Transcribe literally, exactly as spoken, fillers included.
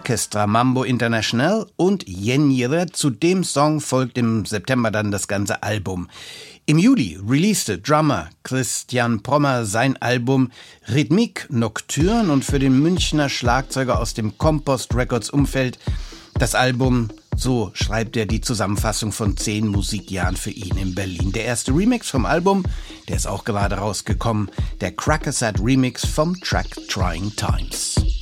Orchestra Mambo International und Yenjere. Zu dem Song folgt im September dann das ganze Album. Im Juli releaste Drummer Christian Prommer sein Album Rhythmique Nocturne und für den Münchner Schlagzeuger aus dem Compost Records Umfeld das Album, so schreibt er die Zusammenfassung von zehn Musikjahren für ihn in Berlin. Der erste Remix vom Album, der ist auch gerade rausgekommen, der Crackerset Remix vom Track Trying Times.